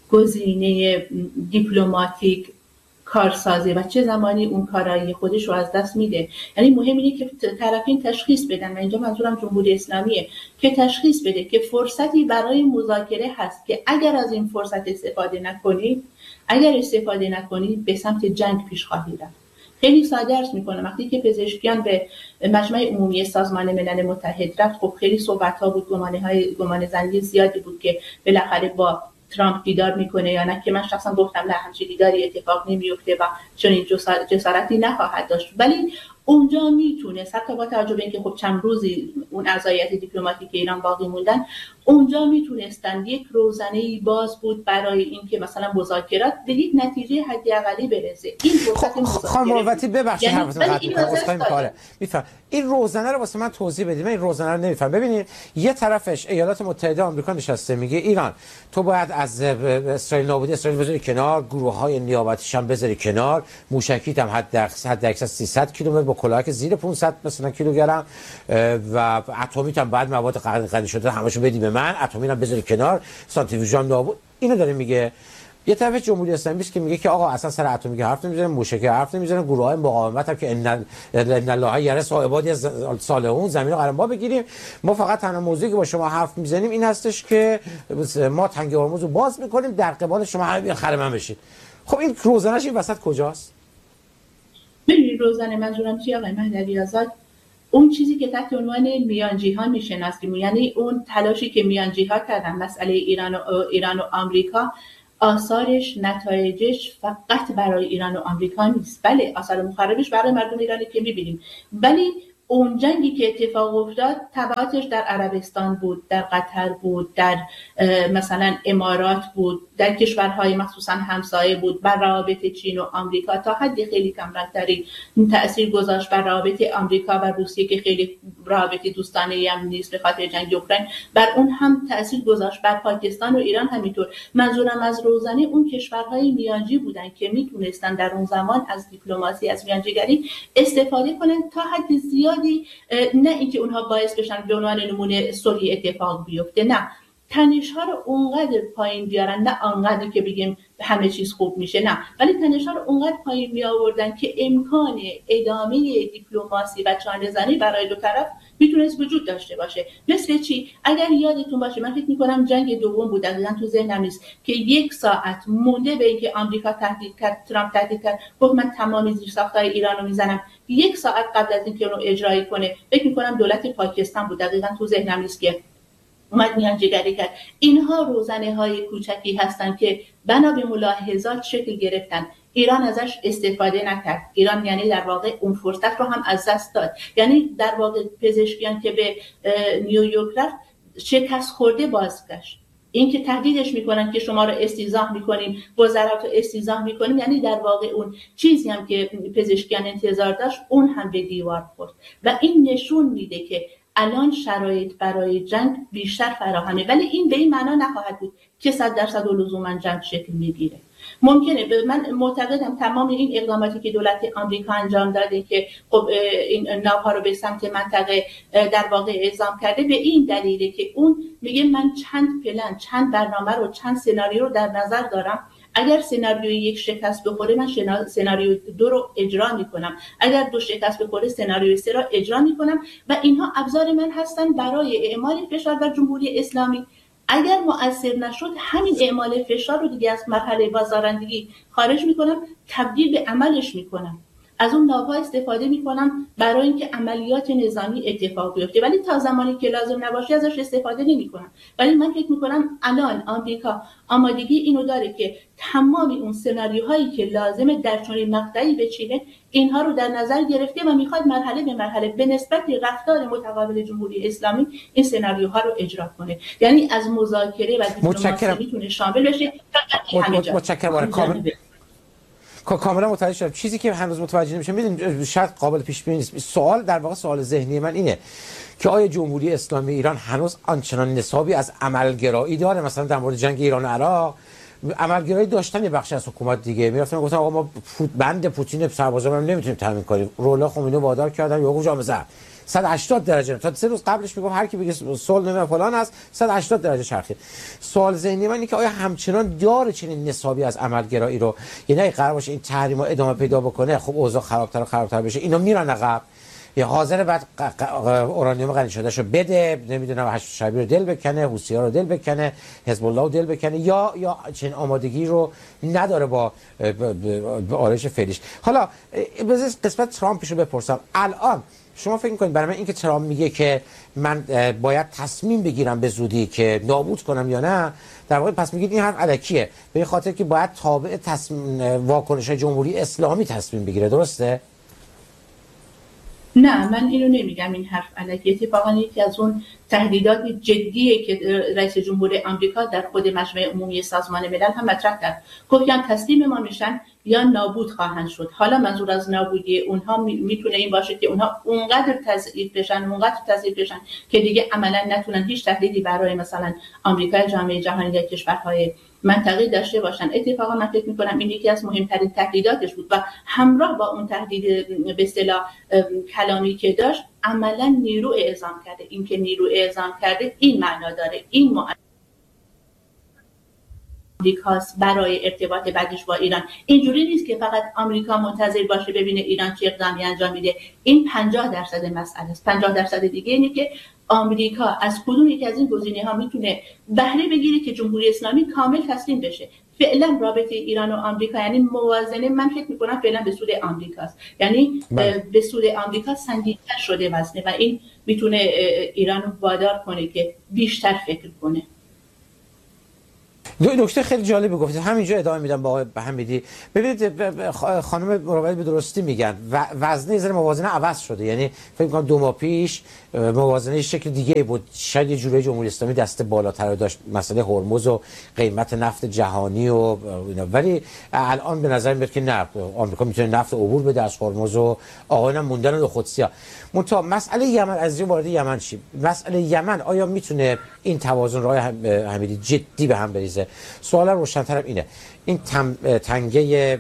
Speaker 3: گزینه دیپلماتیک کارسازی و چه زمانی اون کارایی خودش رو از دست میده. یعنی مهم اینه که طرفین تشخیص بدن، و اینجا منظورم جمهوری اسلامیه، که تشخیص بده که فرصتی برای مذاکره هست که اگر از این فرصت استفاده نکنید، اگر استفاده نکنید به سمت جنگ پیش خواهید رفت. خیلی ساده عرض میکنم، وقتی که پزشکیان به مجمع عمومی سازمان ملل متحد رفت، خب خیلی صحبت‌ها بود، گمانه‌های گمان زنی زیادی بود که بالاخره با ترامپ دیدار میکنه یا نه، که من شخصا گفتم نه، همچین دیداری اتفاق نمیفته و چون این جسارتی نخواهد داشت. ولی اونجا میتونه حتی با توجه به اینکه خب چند روزی اون ارضایت دیپلماتیک ایران باقی موندن، اونجا میتونستن یک روزنه‌ای باز بود برای اینکه مثلا مذاکرات به یک نتیجه حداقلی برسه. این فرصت مذاکره.
Speaker 1: خانم مروتی ببخشید
Speaker 3: یعنی
Speaker 1: حرفتون قطع می‌کنم، اسخای می‌کنم. میفهم این روزنه رو واسه من توضیح بدید. من این روزنه رو نمی‌فهم. ببینید، یه طرفش ایالات متحده آمریکا نشسته میگه ایران تو باید از اسرائیل نابودی اسرائیل بذاری کنار، گروه‌های نیابتیش هم بذاری کنار، موشکیت هم حد حد اکثر سیصد کیلومتر با کلاهک زیر پانصد مثلا کیلوگرم، و اتمیت هم بعد مواد غنی شده همشو بدی به من، اتمی هم بذاری کنار، سانتریفیوژم نابود. اینو داره میگه. یه طرف جمهوری اسلامی است که میگه که آقا اصلا سر اتمی حرف نمیزنن، موشکی حرف نمیزنن، گروه‌های مقاومت هم که ان الله یرس عبادی صالحون زمین رو قرن ما بگیریم. ما فقط تنها موضوعی که با شما حرف میزنیم این هستش که ما تنگ هرمز رو باز میکنیم، در قبال شما همه خرمن بشید. خب این روزنه‌اش این وسط کجاست؟
Speaker 3: ببینید، روزنه منظورم چیه آقای مهدوی آزاد؟ اون چیزی که تحت عنوان میانجی‌ها میشناسیم، یعنی اون تلاشی که میانجی‌ها کردن مسئله ایران و ایران و آمریکا، آثارش نتایجش فقط برای ایران و آمریکا نیست. بله آثار مخربش برای مردم ایرانی که می‌بینیم، ولی اون جنگی که اتفاق افتاد تبعاتش در عربستان بود، در قطر بود، در مثلا امارات بود، در کشورهای مخصوصا همسایه بود، بر روابط چین و آمریکا تا حد خیلی کمتری تأثیر گذاشت بر روابط آمریکا و روسیه که خیلی روابط دوستانه هم نیست به خاطر جنگ اوکراین، بر اون هم تأثیر گذاشت، بر پاکستان و ایران همینطور. منظورم از روزنه اون کشورهای میانجی بودن که میتونستن در اون زمان از دیپلماسی، از میانجیگری استفاده کنن تا حد زیادی، نه اینکه اونها باعث بشن به عنوان نمونه صلح اتفاق بیفته، نه تنش ها رو اونقدر پایین بیارن، نه اونقدر که بگیم همه چیز خوب میشه، نه، ولی تنش ها رو اونقدر پایین می آوردن که امکان ادامه دیپلماسی و چانه زنی برای دو طرف میتونست وجود داشته باشه. مثل چی؟ اگر یادتون باشه، من فکر میکنم جنگ دوم بود، دقیقاً تو ذهنم نیست، که یک ساعت مونده به اینکه آمریکا تهدید کرد، ترامپ تهدید کرد، گفت من تمامی زیرساخت‌های ایران رو میزنم، یک ساعت قبل از اینکه اون رو اجرایی کنه، فکر میکنم دولت پاکستان بود، دقیقاً تو ذهنم نیست، که اومد میانجیگری کرد. اینها روزنه های کوچکی هستن که بنا به ملاحظات شکل گرفتن. ایران ازش استفاده نکرد. ایران یعنی در واقع اون فرصت رو هم از دست داد. یعنی در واقع پزشکیان که به نیویورک رفت شکست خورده بازگشت. این که تهدیدش میکنن که شما رو استیضاح میکنیم، وزرات رو استیضاح میکنیم، یعنی در واقع اون چیزی هم که پزشکیان انتظار داشت اون هم به دیوار خورد. و این نشون میده که الان شرایط برای جنگ بیشتر فراهمه، ولی این به این معنا نخواهد بود که صد درصد و لزوما جنگ شکل میگیره. ممکنه، من معتقدم تمام این اقداماتی که دولت آمریکا انجام داده که خب این ناوها رو به سمت منطقه در واقع اعزام کرده، به این دلیله که اون میگه من چند پلن، چند برنامه رو، چند سناریو رو در نظر دارم. اگر سناریوی یک شکست بخوره، من سناریوی دو رو اجرا میکنم. اگر دو شکست بخوره، سناریوی سه رو اجرا میکنم و اینها ابزار من هستن برای اعمال فشار بر جمهوری اسلامی. اگر مؤثر نشد، همین اعمال فشار رو دیگه از مرحله بازدارندگی خارج میکنم، تبدیل به عملش میکنم. از اون ناوها استفاده میکنم برای اینکه عملیات نظامی اتفاق بیفته، ولی تا زمانی که لازم نباشه ازش استفاده نمیکنم. ولی من فکر میکنم الان آمریکا آمادگی اینو داره که تمام اون سناریوهایی که لازمه در چنین مقطعی بچینه، اینها رو در نظر گرفته و میخواد مرحله به مرحله به نسبت رفتار متقابل جمهوری اسلامی این سناریوها رو اجرا کنه. یعنی از مذاکره و دیپلماسی میتونه شامل بشه.
Speaker 1: متشکرم. کامل کاملا متوجه شدم. چیزی که هنوز متوجه نمیشم، میدونید شاید قابل پیش بینی نیست. سوال در واقع سوال ذهنی من اینه که آیا جمهوری اسلامی ایران هنوز آنچنان نصابی از عملگرایی داره؟ مثلا در مورد جنگ ایران و عراق عملگرایی داشتن یه بخش از حکومت دیگه میرفتن گفتن آقا ما بند پوتین سربازا رو نمیتونیم تامین کنیم. رولا خمینی وادار کردن یا جام زد صد و هشتاد درجه، تا سه روز قبلش میگم هر کی بگه صلح نمیشه فلان است، صد و هشتاد درجه چرخید. سوال ذهنی من اینه که آیا همچنان داره چنین نصابی از عملگرایی رو، یعنی اگه قرار باشه این تحریما ادامه پیدا بکنه، خب اوضاع خرابتر و خرابتر بشه، اینا میرن عقب یا حاضر بعد اورانیوم غنی شدهشو بده، نمیدونم هشت شبی رو دل بکنه، حوثی‌ها رو دل بکنه، حزب الله رو دل بکنه، یا یا چنین آمادگی رو نداره با آرایش فعلیش. حالا بذار قسمت ترامپش رو بپرسم. الان شما فکر می‌کنید برای من اینکه ترامپ میگه که من باید تصمیم بگیرم به زودی که نابود کنم یا نه، در واقع پس میگید این حرف الکیه، به این خاطر که باید تابع تصمیم واکنش جمهوری اسلامی تصمیم بگیره، درسته؟
Speaker 3: نه، من اینو نمیگم این حرف الکی. اتفاقا یکی از اون تهدیدات جدیه که رئیس جمهور آمریکا در خود مجمع عمومی سازمان ملل هم مطرح کرد. گفت یا تسلیم ما میشن یا نابود خواهند شد. حالا منظور از نابودی اونها میتونه این باشه که اونها اونقدر تضعیف بشن، اونقدر تضعیف بشن که دیگه عملا نتونن هیچ تهدیدی برای مثلا آمریکا، جامعه جهانی یا کشورهای منطقه‌ای داشته باشن. اتفاقا من فکر می‌کنم این یکی از مهمترین تهدیداتش بود و همراه با اون تهدید به اصطلاح کلامی که داشت، عملا نیرو اعزام کرده. این که نیرو اعزام کرده این معنا داره، این آمریکاست برای ارتباط بعدش با ایران. اینجوری نیست که فقط آمریکا منتظر باشه ببینه ایران چه اقدامی انجام میده. این پنجاه درصد مسئله است. پنجاه درصد دیگه اینه که آمریکا از کدوم یک از این گزینه‌ها میتونه بهره بگیره که جمهوری اسلامی کامل تسلیم بشه. فعلا رابطه ایران و آمریکا، یعنی موازنه، من فکر میکنم فعلا به سود آمریکاست، یعنی به سود آمریکا سنگین‌تر شده وزنه و این میتونه ایران رو وادار کنه که بیشتر فکر کنه.
Speaker 1: نکته خیلی جالبی گفتید، همینجا ادامه میدم با آقای حمیدی. ببینید خانم مروت به درستی میگن وزنه یه ذره موازنه عوض شده، یعنی فکر کنم دو ماه پیش موازنه شکل دیگه بود، شاید یه جوری جمهوری اسلامی دست بالاتر داشت، مسئله هرمز و قیمت نفت جهانی و اینا، ولی الان به نظر میاد که نه، آمریکا میتونه نفت عبور بده از هرمز و آقایان موندن نخودسیا. منتها مسئله یمن، از این وارد یمن شیم، مسئله یمن آیا میتونه این توازن راه حمیدی جدی به هم بریزه؟ سوال روشن‌ترم اینه، این تنگه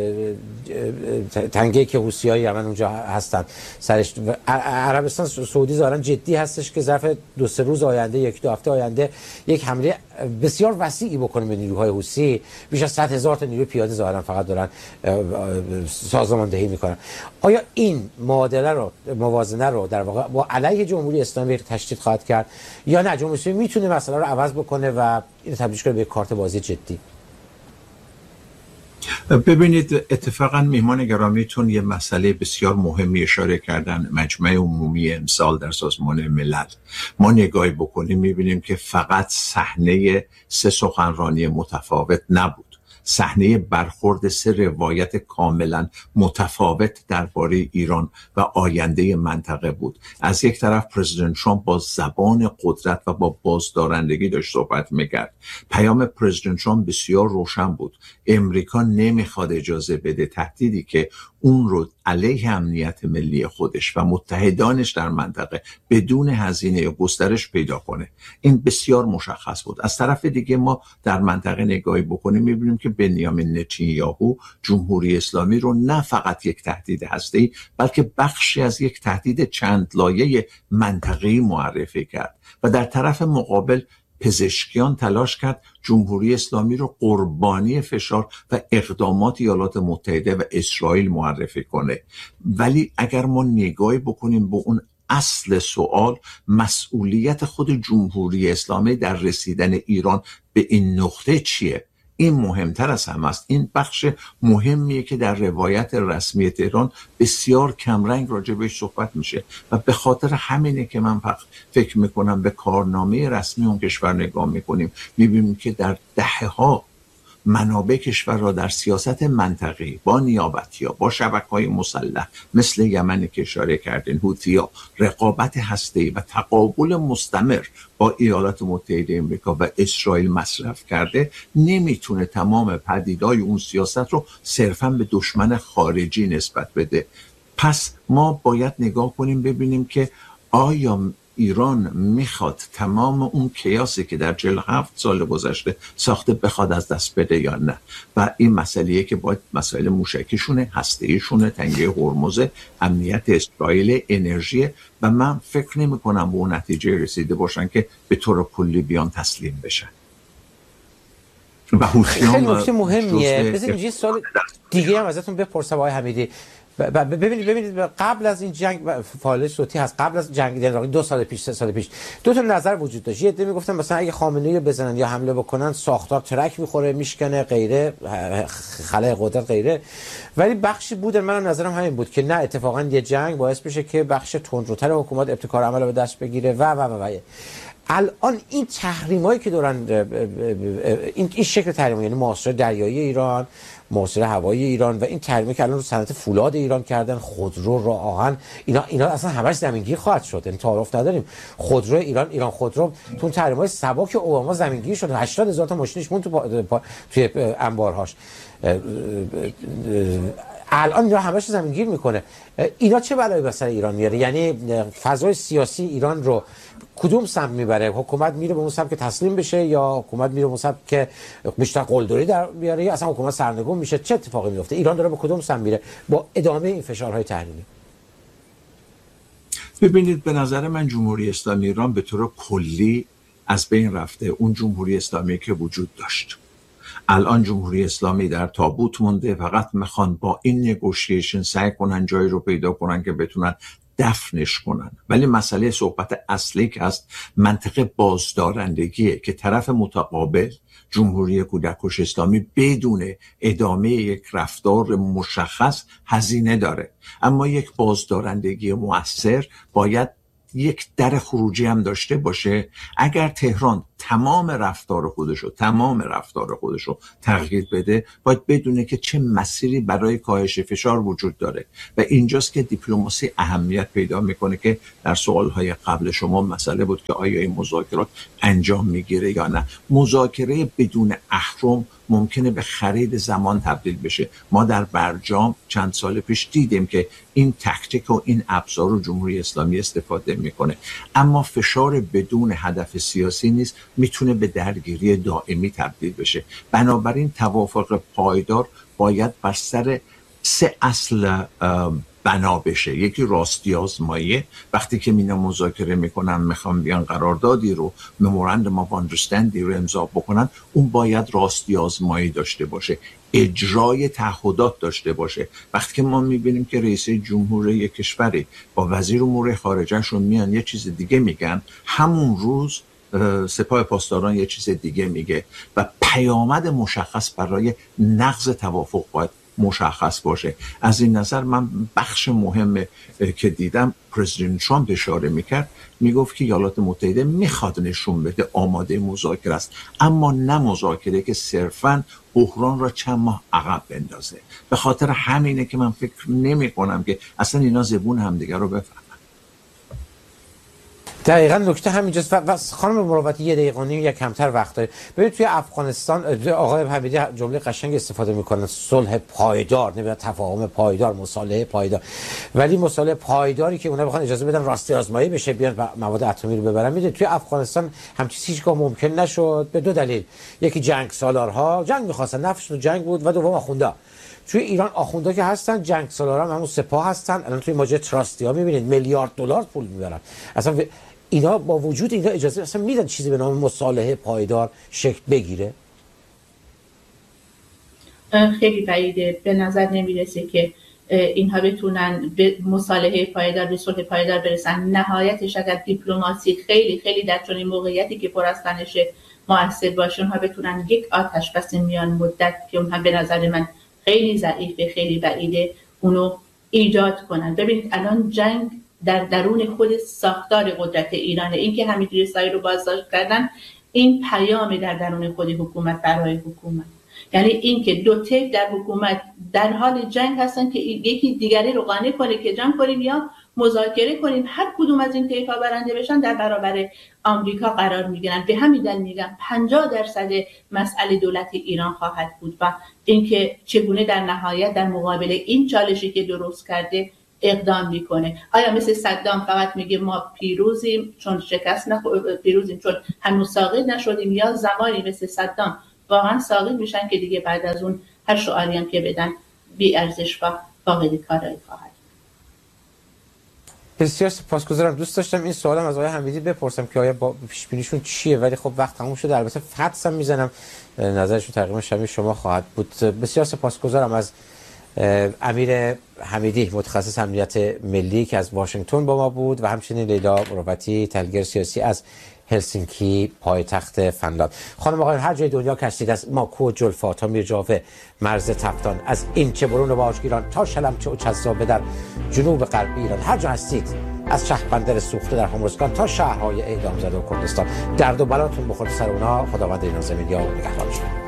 Speaker 1: تنگه که حوثی‌های یمن اونجا هستن سرش، عربستان سعودی ظاهرا جدی هستش که ظرف دو سه روز آینده، یک دو هفته آینده یک حمله بسیار وسیعی بکنه به نیروهای حوثی، بیش از صد هزار تا نیروی پیاده ظاهرا فقط دارن سازماندهی میکنن. آیا این معادله رو، موازنه رو در واقع با علیه جمهوری اسلامی تشدید خواهد کرد یا نه جمهوری اسلامی میتونه مسئله رو عوض بکنه و این تبدیل کنه به کارت بازی جدی؟
Speaker 2: ببینید، اتفاقا میهمان گرامیتون یه مسئله بسیار مهمی اشاره کردن، مجمع عمومی امسال در سازمان ملل. ما نگاهی بکنیم میبینیم که فقط صحنه سه سخنرانی متفاوت نبود، صحنه برخورد سه روایت کاملا متفاوت درباره ایران و آینده منطقه بود. از یک طرف پرزیدنت ترامپ با زبان قدرت و با بازدارندگی داشت صحبت میکرد. پیام پرزیدنت ترامپ بسیار روشن بود، امریکا نمیخواد اجازه بده تهدیدی که اون رو علیه امنیت ملی خودش و متحدانش در منطقه بدون هزینه یا گسترش پیدا کنه. این بسیار مشخص بود. از طرف دیگه ما در منطقه نگاهی بکنیم میبینیم که بنیامین نتانیاهو جمهوری اسلامی رو نه فقط یک تهدید هسته‌ای بلکه بخشی از یک تهدید چند لایه منطقه‌ای معرفی کرد و در طرف مقابل پزشکیان تلاش کرد جمهوری اسلامی رو قربانی فشار و اقدامات ایالات متحده و اسرائیل معرفی کنه. ولی اگر ما نگاهی بکنیم به اون اصل سوال، مسئولیت خود جمهوری اسلامی در رسیدن ایران به این نقطه چیه؟ این مهمتر از همه است. این بخش مهمیه که در روایت رسمی تهران بسیار کمرنگ راجع بهش صحبت میشه و به خاطر همینه که من فکر میکنم به کارنامه رسمی اون کشور نگاه میکنیم میبینیم که در دهه‌ها منابع کشور را در سیاست منطقه‌ای با نیابتی‌ها، با شبکه‌های مسلح مثل یمن که اشاره کردین، حوثی‌ها، رقابت هسته‌ای و تقابل مستمر با ایالات متحده آمریکا و اسرائیل مصرف کرده. نمیتونه تمام پدیدهای اون سیاست رو صرفاً به دشمن خارجی نسبت بده. پس ما باید نگاه کنیم ببینیم که آیا ایران میخواد تمام اون کیاسی که در چهل و هفت سال گذشته ساخته بخواد از دست بده یا نه. و این مسئله‌ایه که باید مسائل موشکیشونه، هسته‌ایشونه، تنگه هرمز، امنیت اسرائیل، انرژی، و من فکر نمی کنم به اون نتیجه رسیده باشن که به طور کلی بیان تسلیم بشن.
Speaker 1: و خیلی نکته مهمیه. بذارید یه سوال دیگه هم ازتون بپرسم آقای حمیدی. ببینید ببینید قبل از این جنگ فعالیت صوتی هست، قبل از جنگ دو سال پیش سه سال پیش دو تا نظر وجود داشت. یه عده میگفتن مثلا اگه خامنه‌ای رو بزنن یا حمله بکنن ساختار ترک میخوره، میشکنه، غیره، خلای قدرت، غیره. ولی بخشی بود، منم نظرم همین بود که نه، اتفاقا یه جنگ باعث بشه که بخش تندروتر حکومت ابتکار عمل رو به دست بگیره و و و, و. الان این تحریمایی که دارن، این این شکل تحریم، یعنی محاصره دریایی ایران، محاصره هوایی ایران و این تحریمی که الان رو صنعت فولاد ایران کردن، خودرو، راه آهن، اینا اینا اصلا همش زمینگیر خواهد شد. این تعارف نداریم. خودرو ایران، ایران خودرو تو تحریم‌های سبک اوباما زمینگیر شد، هشتاد هزار تا ماشینش مون تو پا... پا... توی انبارهاش. الان اینا همش زمینگیر میکنه. اینا چه بلایی به سر ایران میاره؟ یعنی فضای سیاسی ایران رو کدوم سمت میبره؟ حکومت میره به اون سمت که تسلیم بشه یا حکومت میره به اون سمت که بیشتر قلدری در بیاره یا اصلا حکومت سرنگون میشه؟ چه اتفاقی میفته؟ ایران داره به کدوم سمت میره با ادامه این فشارهای تحریمی؟
Speaker 2: ببینید، به نظر من جمهوری اسلامی ایران به طور کلی از بین رفته. اون جمهوری اسلامی که وجود داشت الان جمهوری اسلامی در تابوت مونده. فقط میخوان با این نگوشیشن سعی کنن جایی رو پیدا کنن که بتونن دفنش کنن. ولی مسئله صحبت اصلی که هست منطقه بازدارندگیه که طرف متقابل جمهوری کودکش اسلامی بدون ادامه یک رفتار مشخص هزینه داره، اما یک بازدارندگی مؤثر باید یک در خروجی هم داشته باشه. اگر تهران تمام رفتار خودشو تمام رفتار خودشو تغییر بده، باید بدونه که چه مسیری برای کاهش فشار وجود داره و اینجاست که دیپلماسی اهمیت پیدا میکنه که در سوالهای قبل شما مسئله بود که آیا این مذاکرات انجام میگیره یا نه. مذاکره بدون اهرم ممکنه به خرید زمان تبدیل بشه. ما در برجام چند سال پیش دیدیم که این تکتیک و این ابزار رو جمهوری اسلامی استفاده میکنه، اما فشار بدون هدف سیاسی نیست، میتونه به درگیری دائمی تبدیل بشه. بنابراین توافق پایدار باید بر سر سه اصل بنا بشه. یکی راستی آزمایی، وقتی که مینا مذاکره میکنن میخوام بیان قراردادی رو ممورندوم آف آندرستندینگ رو امضا بکنن، اون باید راستی آزمایی داشته باشه، اجرای تعهدات داشته باشه. وقتی که ما میبینیم که رئیس جمهور یک کشوری با وزیر امور خارجه‌شون میان یه چیز دیگه میگن، همون روز سپاه پاسداران یه چیز دیگه میگه و پیامد مشخص برای نقض توافق باید مشخص باشه. از این نظر من بخش مهم که دیدم پرزیدنت ترامپ اشاره میکرد، میگفت که ایالات متحده میخواد نشون بده آماده مذاکره است، اما نه مذاکره که صرفاً بحران را چند ماه عقب بندازه. به خاطر همینه که من فکر نمی کنم که اصلا اینا زبون همدیگر رو بفهمن.
Speaker 1: دقیقاً نکته همینجاست. و خانم مروتی یه دقیقه و نیم یا کمتر وقت داره. ببینید توی افغانستان آقای حمیدی جمله قشنگ استفاده میکنن، صلح پایدار، نمیدونم تفاهم پایدار، مصالحه پایدار. ولی مصالحه پایداری که اونا بخوان اجازه بدن راستی آزمایی بشه، بیان مواد اتمی رو ببرن، میدونید توی افغانستان همچین چیزی هیچگاه ممکن نشد به دو دلیل. یکی جنگ سالارها جنگ می‌خواستن، نفسشون جنگ بود، و دوم آخوندا. توی ایران آخوندا که هستن، جنگ سالارا هم همون سپاه هستن. الان توی ماجرای تراستی ها می‌بینید میلیارد دلار پول می‌برن. اصلا اینا با وجود اینا اجازه اصلا میدن چیزی به نام مصالحه پایدار شکل بگیره؟
Speaker 3: خیلی بعیده. به نظر نمیرسه که اینها بتونن به مصالحه پایدار، به صلح پایدار برسن. نهایتش اگر دیپلماسی خیلی خیلی در چنین موقعیتی که پر از تنشه موثر باشه، اونها بتونن یک آتش بس میان مدت که اونها به نظر من خیلی ضعیفه، خیلی بعیده، اونو ایجاد کنن. ببینید الان جنگ در درون خود ساختار قدرت ایرانه. این که حمیدی رضایی رو بازداشت کردن، این پیام در درون خود حکومت برای حکومت، یعنی این که دو طیف در حکومت در حال جنگ هستن که یکی دیگری رو قانع کنه که جنگ کنیم یا مذاکره کنیم. هر کدوم از این طیف‌ها برنده بشن در برابر آمریکا قرار میگیرن. به همین دلیل میگم پنجاه درصد مسئله دولت ایران خواهد بود و اینکه چگونه در نهایت در مقابل این چالشی که درست کرده اقدام میکنه. آیا مثل صدام فقط میگه ما پیروزیم چون شکست نخ... پیروزیم چون هنوز ساقط نشدیم، یا زمانی مثل صدام واقعا ساقط میشن که دیگه بعد از اون هر شعاری هم که بدن بی ارزش و فاقد کارایی خواهد؟
Speaker 1: بسیار سپاسگزارم. دوست داشتم این سوالم از آقای حمیدی بپرسم که آیا با پیش بینیشون چیه، ولی خب وقت تموم شده. البته فدس هم میزنم نظرشون تقریبا شبیه شما خواهد بود. بسیار سپاسگزارم از امیر حمیدی، متخصص امنیت ملی که از واشنگتن با ما بود، و همچنین لیلا مروتی، تحلیلگر سیاسی از هلسینکی پایتخت فنلاند. خانم آقایان هر جای دنیا که هستید، از ماکو، جلفا تا میرجاوه، مرز تفتان، از این چه برون باشگیران تا شلمچه و چذابه در جنوب غربی ایران، هر جا هستید، از شهربندر سوخته در هرمزگان تا شهرهای اعدام زده و کردستان، درد و بلاتون بخورد سر اونا. خداوند ایران زمین یا نگهدارشون.